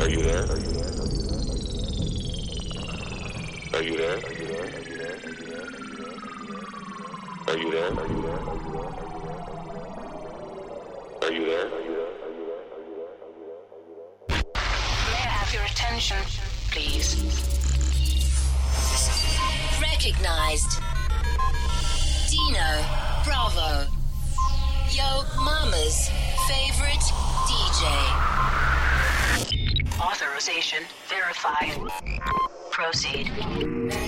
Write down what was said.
you there? Are you there? Are you there? Are you there? May I have your attention, please? Recognized. Dino Bravo. Yo Mama's favorite DJ. Authorization verified. Proceed.